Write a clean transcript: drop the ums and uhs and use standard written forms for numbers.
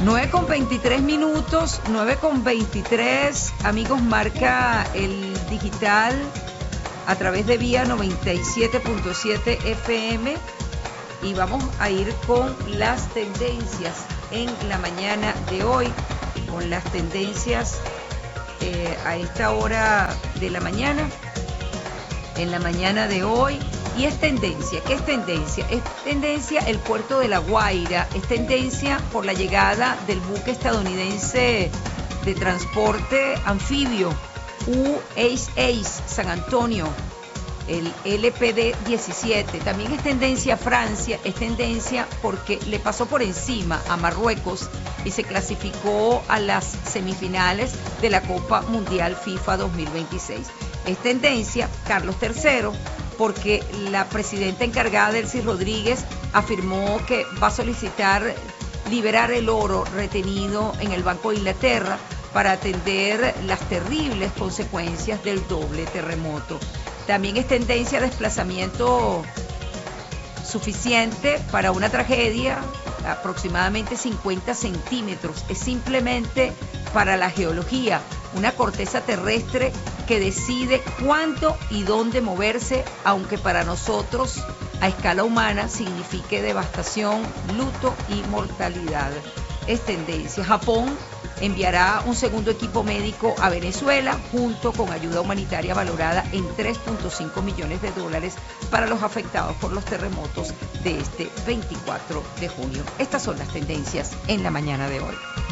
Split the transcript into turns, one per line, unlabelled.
9:23, 9:23, amigos, marca el digital a través de Vía 97.7 FM y vamos a ir con las tendencias en la mañana de hoy, con las tendencias a esta hora de la mañana, en la mañana de hoy. Y es tendencia, ¿qué es tendencia? Es tendencia el puerto de La Guaira, es tendencia por la llegada del buque estadounidense de transporte anfibio USS San Antonio, el LPD-17. También es tendencia Francia, es tendencia porque le pasó por encima a Marruecos y se clasificó a las semifinales de la Copa Mundial FIFA 2026. Es tendencia Carlos III, porque la presidenta encargada, Delcy Rodríguez, afirmó que va a solicitar liberar el oro retenido en el Banco de Inglaterra para atender las terribles consecuencias del doble terremoto. También es tendencia desplazamiento suficiente para una tragedia, aproximadamente 50 centímetros. Es simplemente para la geología, una corteza terrestre que decide cuánto y dónde moverse, aunque para nosotros a escala humana signifique devastación, luto y mortalidad. Es tendencia. Japón enviará un segundo equipo médico a Venezuela junto con ayuda humanitaria valorada en $3.5 millones para los afectados por los terremotos de este 24 de junio. Estas son las tendencias en la mañana de hoy.